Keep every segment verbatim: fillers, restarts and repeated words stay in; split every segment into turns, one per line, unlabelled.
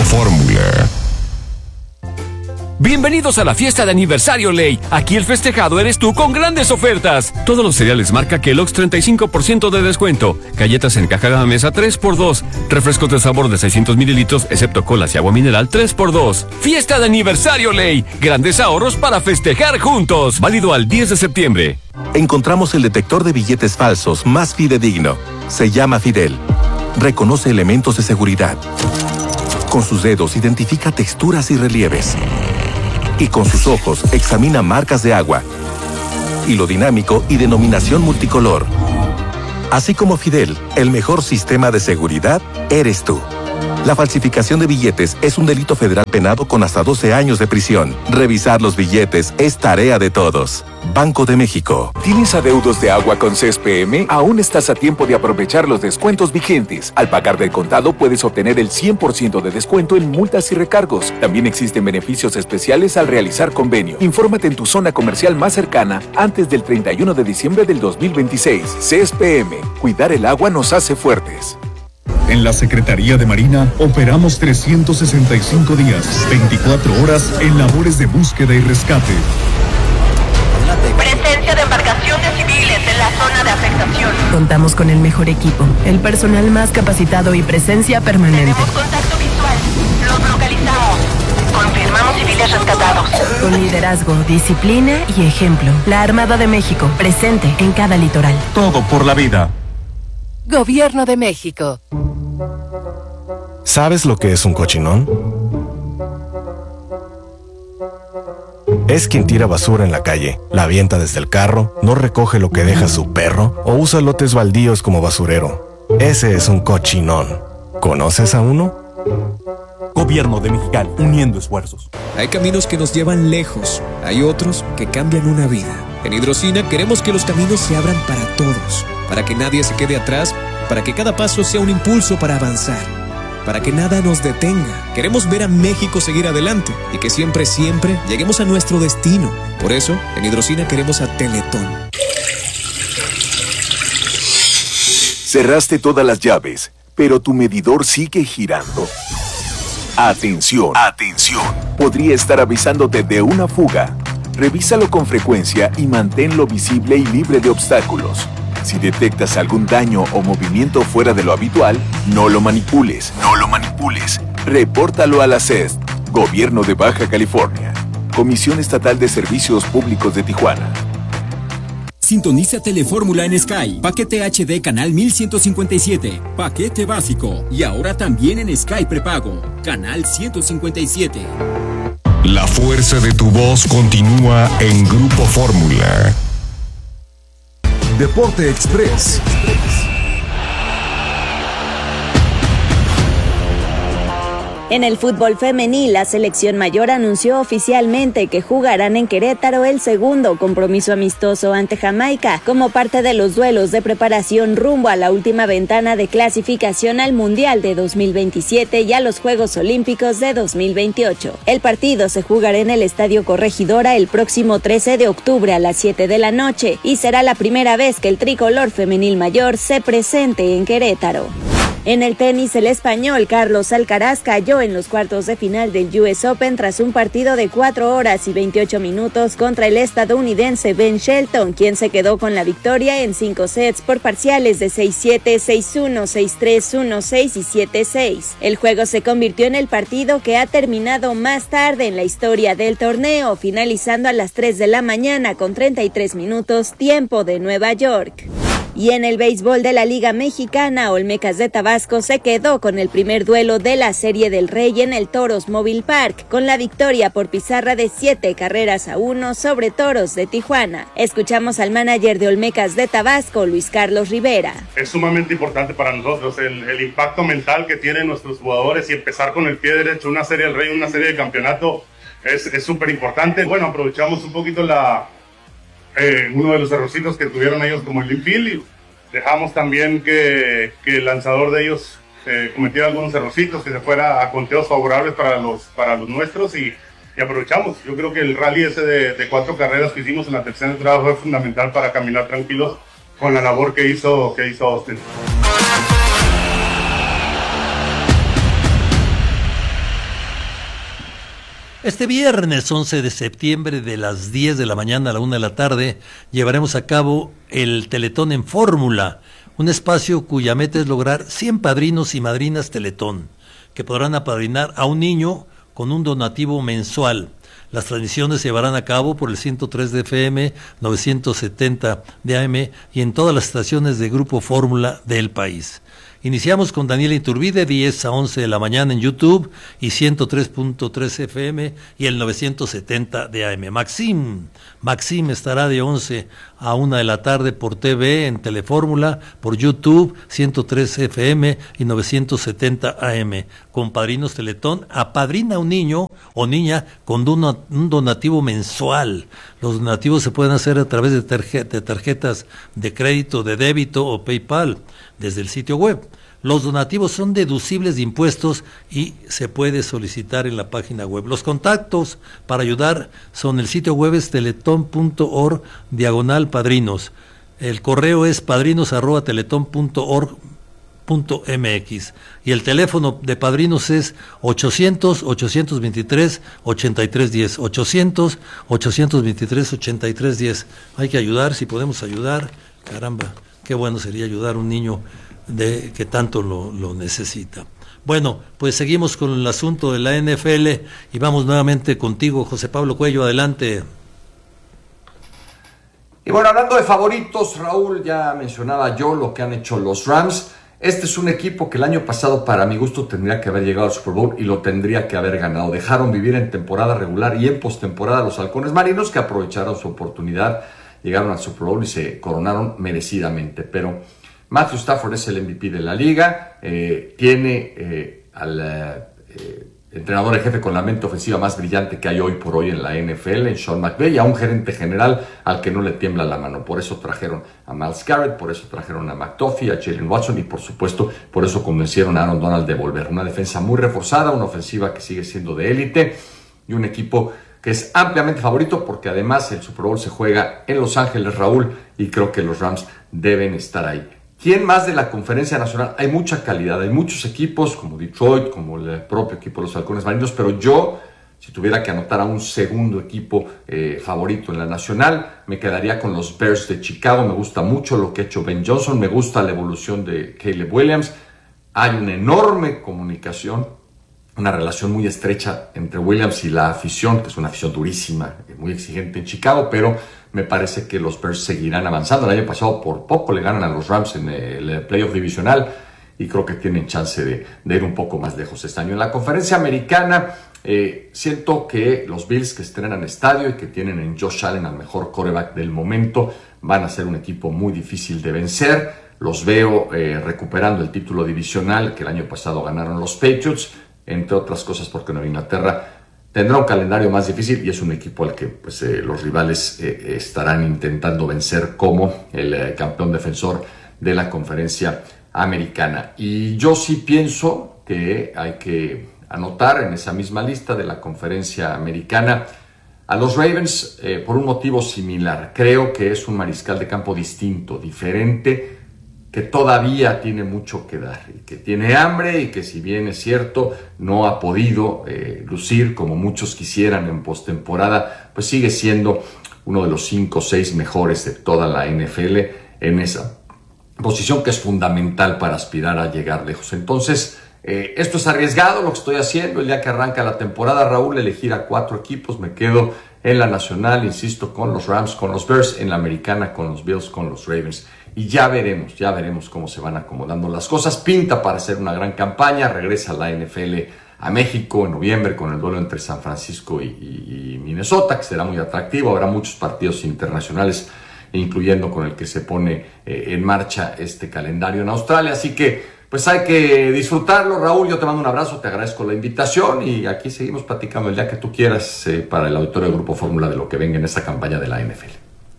Fórmula.
Bienvenidos a la fiesta de aniversario Ley. Aquí el festejado eres tú con grandes ofertas. Todos los cereales marca Kellogg's treinta y cinco por ciento de descuento. Galletas en caja de mesa tres por dos. Refrescos de sabor de seiscientos mililitros, excepto colas y agua mineral tres por dos. Fiesta de aniversario Ley. Grandes ahorros para festejar juntos. Válido al diez de septiembre.
Encontramos el detector de billetes falsos más fidedigno. Se llama Fidel. Reconoce elementos de seguridad. Con sus dedos identifica texturas y relieves. Y con sus ojos examina marcas de agua, hilo dinámico y denominación multicolor. Así como Fidel, el mejor sistema de seguridad eres tú. La falsificación de billetes es un delito federal penado con hasta doce años de prisión. Revisar los billetes es tarea de todos. Banco de México.
¿Tienes adeudos de agua con C E S P M? Aún estás a tiempo de aprovechar los descuentos vigentes. Al pagar del contado puedes obtener el cien por ciento de descuento en multas y recargos. También existen beneficios especiales al realizar convenio. Infórmate en tu zona comercial más cercana antes del treinta y uno de diciembre del dos mil veintiséis. C E S P M. Cuidar el agua nos hace fuertes.
En la Secretaría de Marina operamos trescientos sesenta y cinco días, veinticuatro horas en labores de búsqueda y rescate.
Presencia de embarcaciones civiles en la zona de afectación.
Contamos con el mejor equipo, el personal más capacitado y presencia permanente.
Tenemos contacto visual. Los localizamos. Confirmamos civiles rescatados.
Con liderazgo, disciplina y ejemplo. La Armada de México, presente en cada litoral.
Todo por la vida.
Gobierno de México.
¿Sabes lo que es un cochinón? Es quien tira basura en la calle, la avienta desde el carro, no recoge lo que deja su perro o usa lotes baldíos como basurero. Ese es un cochinón. ¿Conoces a uno?
Gobierno de Mexicali, uniendo esfuerzos.
Hay caminos que nos llevan lejos, hay otros que cambian una vida. En Hidrocina queremos que los caminos se abran para todos, para que nadie se quede atrás, para que cada paso sea un impulso para avanzar, para que nada nos detenga. Queremos ver a México seguir adelante y que siempre, siempre lleguemos a nuestro destino. Por eso, en Hidrocina queremos a Teletón.
Cerraste todas las llaves, pero tu medidor sigue girando. Atención, atención. Podría estar avisándote de una fuga. Revísalo con frecuencia y manténlo visible y libre de obstáculos. Si detectas algún daño o movimiento fuera de lo habitual, no lo manipules, no lo manipules. Repórtalo a la C E S, Gobierno de Baja California, Comisión Estatal de Servicios Públicos de Tijuana.
Sintoniza Telefórmula en Sky. Paquete H D canal mil ciento cincuenta y siete. Paquete básico. Y ahora también en Sky prepago. Canal ciento cincuenta y siete.
La fuerza de tu voz continúa en Grupo Fórmula.
Deporte Express.
En el fútbol femenil, la selección mayor anunció oficialmente que jugarán en Querétaro el segundo compromiso amistoso ante Jamaica, como parte de los duelos de preparación rumbo a la última ventana de clasificación al Mundial de dos mil veintisiete y a los Juegos Olímpicos de dos mil veintiocho. El partido se jugará en el Estadio Corregidora el próximo trece de octubre a las siete de la noche y será la primera vez que el tricolor femenil mayor se presente en Querétaro. En el tenis, el español Carlos Alcaraz cayó en los cuartos de final del U S Open tras un partido de cuatro horas y veintiocho minutos contra el estadounidense Ben Shelton, quien se quedó con la victoria en cinco sets por parciales de seis siete, seis uno, seis tres, uno seis y siete seis. El juego se convirtió en el partido que ha terminado más tarde en la historia del torneo, finalizando a las tres de la mañana con treinta y tres minutos, tiempo de Nueva York. Y en el béisbol de la Liga Mexicana, Olmecas de Tabasco se quedó con el primer duelo de la Serie del Rey en el Toros Mobile Park, con la victoria por pizarra de siete carreras a uno sobre Toros de Tijuana. Escuchamos al manager de Olmecas de Tabasco, Luis Carlos Rivera.
Es sumamente importante para nosotros el, el impacto mental que tienen nuestros jugadores y empezar con el pie derecho una Serie del Rey, una serie de campeonato es súper importante. Bueno, aprovechamos un poquito la... Eh, uno de los errorcitos que tuvieron ellos como el infield y dejamos también que, que el lanzador de ellos eh, cometiera algunos errorcitos, que se fuera a conteos favorables para los, para los nuestros y, y aprovechamos. Yo creo que el rally ese de, de cuatro carreras que hicimos en la tercera entrada fue fundamental para caminar tranquilos con la labor que hizo, que hizo Austin.
Este viernes once de septiembre de las diez de la mañana a la una de la tarde llevaremos a cabo el Teletón en Fórmula, un espacio cuya meta es lograr cien padrinos y madrinas Teletón, que podrán apadrinar a un niño con un donativo mensual. Las transmisiones se llevarán a cabo por el ciento tres de F M, novecientos setenta de A M y en todas las estaciones de Grupo Fórmula del país. Iniciamos con Daniel Iturbide, diez a once de la mañana en YouTube y ciento tres punto tres F M y el novecientos setenta de A M. Maxim, Maxim estará de once a una de la tarde por T V en Telefórmula, por YouTube, ciento tres F M y novecientos setenta A M. Con Padrinos Teletón, apadrina a un niño o niña con un donativo mensual. Los donativos se pueden hacer a través de, tarje- de tarjetas de crédito, de débito o PayPal desde el sitio web. Los donativos son deducibles de impuestos y se puede solicitar en la página web. Los contactos para ayudar son el sitio web es teletón punto org diagonal padrinos. El correo es padrinos arroba teletón punto org punto m x y el teléfono de padrinos es ochocientos, ochocientos veintitrés, ochenta y tres diez, ochocientos, ochocientos veintitrés, ochenta y tres diez. Hay que ayudar, si podemos ayudar, caramba, qué bueno sería ayudar a un niño de que tanto lo, lo necesita. Bueno, pues seguimos con el asunto de la N F L y vamos nuevamente contigo, José Pablo Cuello, adelante.
Y bueno, hablando de favoritos, Raúl, ya mencionaba yo lo que han hecho los Rams. Este es un equipo que el año pasado, para mi gusto, tendría que haber llegado al Super Bowl y lo tendría que haber ganado. Dejaron vivir en temporada regular y en postemporada a los Halcones Marinos, que aprovecharon su oportunidad, llegaron al Super Bowl y se coronaron merecidamente. Pero Matthew Stafford es el M V P de la liga, eh, tiene eh, al eh, entrenador en jefe con la mente ofensiva más brillante que hay hoy por hoy en la N F L, en Sean McVay, y a un gerente general al que no le tiembla la mano. Por eso trajeron a Myles Garrett, por eso trajeron a McDuffie, a Jalen Watson y por supuesto por eso convencieron a Aaron Donald de volver. Una defensa muy reforzada, una ofensiva que sigue siendo de élite y un equipo que es ampliamente favorito porque además el Super Bowl se juega en Los Ángeles, Raúl, y creo que los Rams deben estar ahí. ¿Quién más de la Conferencia Nacional? Hay mucha calidad, hay muchos equipos como Detroit, como el propio equipo de los Halcones Marinos, pero yo, si tuviera que anotar a un segundo equipo eh, favorito en la Nacional, me quedaría con los Bears de Chicago. Me gusta mucho lo que ha hecho Ben Johnson, me gusta la evolución de Caleb Williams. Hay una enorme comunicación, una relación muy estrecha entre Williams y la afición, que es una afición durísima, muy exigente en Chicago, pero me parece que los Bears seguirán avanzando. El año pasado por poco le ganan a los Rams en el playoff divisional y creo que tienen chance de, de ir un poco más lejos este año. En la Conferencia Americana eh, siento que los Bills, que estrenan estadio y que tienen en Josh Allen al mejor quarterback del momento, van a ser un equipo muy difícil de vencer. Los veo eh, recuperando el título divisional que el año pasado ganaron los Patriots, entre otras cosas porque Nueva Inglaterra tendrá un calendario más difícil y es un equipo al que pues, eh, los rivales eh, estarán intentando vencer como el eh, campeón defensor de la Conferencia Americana. Y yo sí pienso que hay que anotar en esa misma lista de la Conferencia Americana a los Ravens eh, por un motivo similar. Creo que es un mariscal de campo distinto, diferente, que todavía tiene mucho que dar y que tiene hambre y que si bien es cierto no ha podido eh, lucir como muchos quisieran en postemporada, pues sigue siendo uno de los cinco o seis mejores de toda la N F L en esa posición que es fundamental para aspirar a llegar lejos. Entonces, eh, esto es arriesgado lo que estoy haciendo. El día que arranca la temporada, Raúl, elegir a cuatro equipos, me quedo en la Nacional, insisto, con los Rams, con los Bears, en la Americana, con los Bills, con los Ravens. Y ya veremos, ya veremos cómo se van acomodando las cosas. Pinta para hacer una gran campaña. Regresa la N F L a México en noviembre con el duelo entre San Francisco y, y, y Minnesota, que será muy atractivo. Habrá muchos partidos internacionales, incluyendo con el que se pone eh, en marcha este calendario en Australia. Así que, pues hay que disfrutarlo, Raúl. Yo te mando un abrazo, te agradezco la invitación y aquí seguimos platicando el día que tú quieras eh, para el auditorio del Grupo Fórmula de lo que venga en esta campaña de la N F L.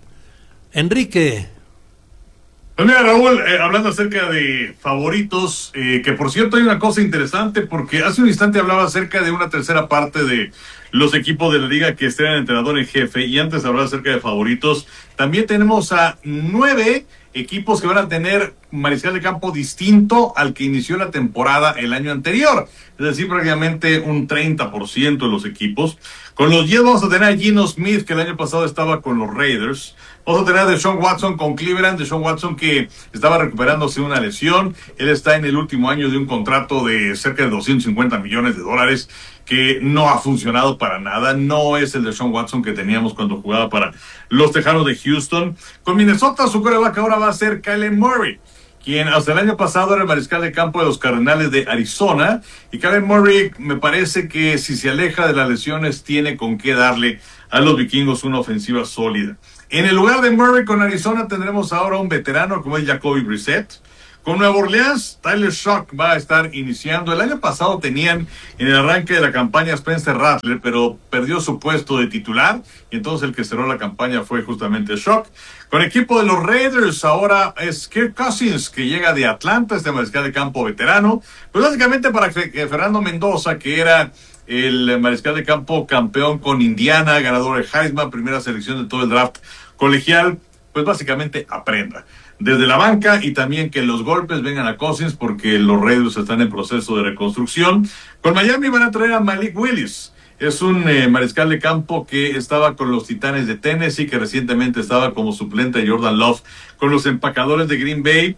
Enrique.
Pues mira, Raúl, eh, hablando acerca de favoritos, eh, que por cierto hay una cosa interesante, porque hace un instante hablaba acerca de una tercera parte de los equipos de la liga que estrenan entrenador en jefe, y antes de hablar acerca de favoritos, también tenemos a nueve equipos que van a tener mariscal de campo distinto al que inició la temporada el año anterior, es decir, prácticamente un treinta por ciento de los equipos. Con los Jets vamos a tener a Geno Smith, que el año pasado estaba con los Raiders. Vamos a tener a Deshaun Watson con Cleveland, Deshaun Watson que estaba recuperándose de una lesión. Él está en el último año de un contrato de cerca de doscientos cincuenta millones de dólares que no ha funcionado para nada. No es el Deshaun Watson que teníamos cuando jugaba para los Tejanos de Houston. Con Minnesota, su quarterback ahora va a ser Kyler Murray, quien hasta el año pasado era el mariscal de campo de los Cardenales de Arizona. Y Kyler Murray me parece que si se aleja de las lesiones tiene con qué darle a los vikingos una ofensiva sólida. En el lugar de Murray con Arizona tendremos ahora un veterano como es Jacoby Brissett. Con Nueva Orleans, Tyler Shock va a estar iniciando. El año pasado tenían en el arranque de la campaña Spencer Rattler, pero perdió su puesto de titular, y entonces el que cerró la campaña fue justamente Shock. Con el equipo de los Raiders ahora es Kirk Cousins, que llega de Atlanta, este mariscal de campo veterano. Pues básicamente para que Fernando Mendoza, que era el mariscal de campo campeón con Indiana, ganador de Heisman, primera selección de todo el draft colegial, pues básicamente aprenda desde la banca, y también que los golpes vengan a Cousins porque los Raiders están en proceso de reconstrucción. Con Miami van a traer a Malik Willis. Es un eh, mariscal de campo que estaba con los Titanes de Tennessee, que recientemente estaba como suplente de Jordan Love con los Empacadores de Green Bay.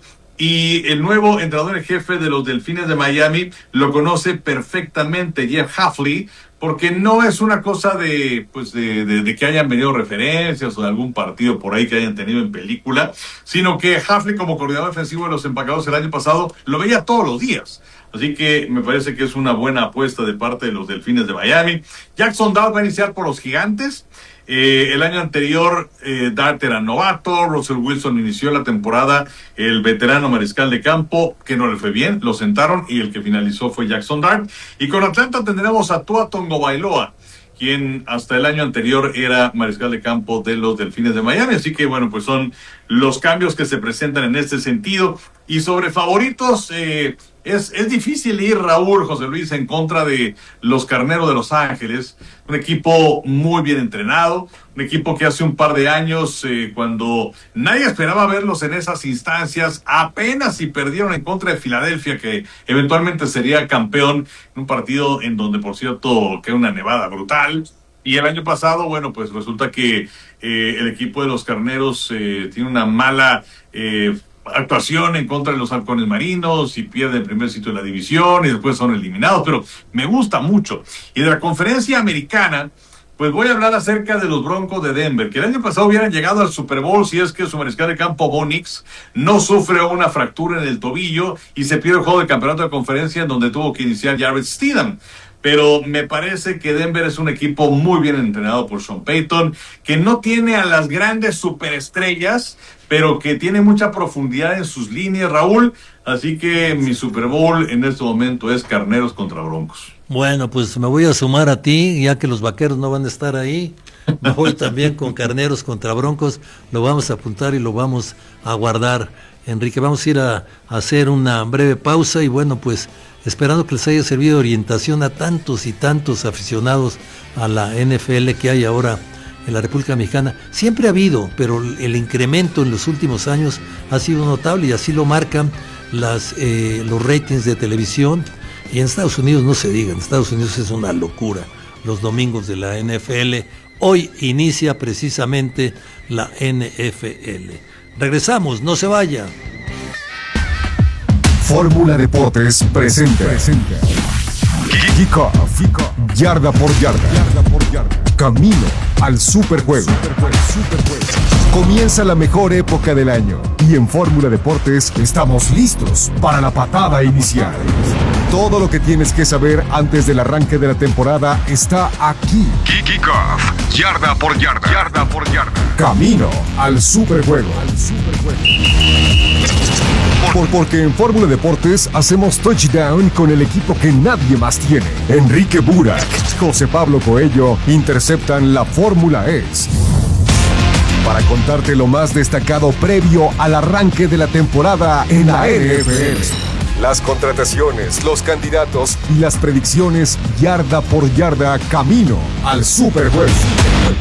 Y el nuevo entrenador en jefe de los Delfines de Miami lo conoce perfectamente, Jeff Hafley, porque no es una cosa de, pues de, de, de que hayan venido referencias o de algún partido por ahí que hayan tenido en película, sino que Hafley, como coordinador ofensivo de los Empacadores el año pasado, lo veía todos los días. Así que me parece que es una buena apuesta de parte de los Delfines de Miami. Jackson Dart va a iniciar por los Gigantes. Eh, el año anterior, eh, Dart era novato, Russell Wilson inició la temporada, el veterano mariscal de campo, que no le fue bien, lo sentaron y el que finalizó fue Jackson Dart. Y con Atlanta tendremos a Tua Tagovailoa, quien hasta el año anterior era mariscal de campo de los Delfines de Miami. Así que bueno, pues son los cambios que se presentan en este sentido. Y sobre favoritos, eh, es, es difícil ir, Raúl, José Luis, en contra de los Carneros de Los Ángeles. Un equipo muy bien entrenado, un equipo que hace un par de años, eh, cuando nadie esperaba verlos en esas instancias, apenas si perdieron en contra de Filadelfia, que eventualmente sería campeón, en un partido en donde, por cierto, queda una nevada brutal. Y el año pasado, bueno, pues resulta que eh, el equipo de los Carneros eh, tiene una mala eh, actuación en contra de los Halcones Marinos y pierde el primer sitio de la división y después son eliminados, pero me gusta mucho. Y de la conferencia americana, pues voy a hablar acerca de los Broncos de Denver, que el año pasado hubieran llegado al Super Bowl si es que su mariscal de campo Bo Nix no sufre una fractura en el tobillo y se pierde el juego de campeonato de conferencia en donde tuvo que iniciar Jarrett Stidham. Pero me parece que Denver es un equipo muy bien entrenado por Sean Payton, que no tiene a las grandes superestrellas, pero que tiene mucha profundidad en sus líneas, Raúl. Así que mi Super Bowl en este momento es Carneros contra Broncos.
Bueno, pues me voy a sumar a ti, ya que los Vaqueros no van a estar ahí. Me voy también con Carneros contra Broncos. Lo vamos a apuntar y lo vamos a guardar. Enrique, vamos a ir a, a hacer una breve pausa y bueno, pues esperando que les haya servido de orientación a tantos y tantos aficionados a la N F L que hay ahora en la República Mexicana. Siempre ha habido, pero el incremento en los últimos años ha sido notable y así lo marcan las, eh, los ratings de televisión. Y en Estados Unidos no se diga, en Estados Unidos es una locura los domingos de la N F L. Hoy inicia precisamente la N F L. Regresamos, no se vaya.
Fórmula Deportes presenta. presenta. Kickoff. Yarda por yarda. yarda por yarda. Camino al superjuego. Superjuego. Superjuego. Comienza la mejor época del año y en Fórmula Deportes estamos listos para la patada inicial. Todo lo que tienes que saber antes del arranque de la temporada está aquí. Kickoff. Yarda por yarda. Yarda por yarda. Camino al superjuego. Al superjuego. Por, porque en Fórmula Deportes hacemos touchdown con el equipo que nadie más tiene. Enrique Burak, José Pablo Coello interceptan la Fórmula E. Para contarte lo más destacado previo al arranque de la temporada en la N F L. Las contrataciones, los candidatos y las predicciones yarda por yarda camino al superjuego.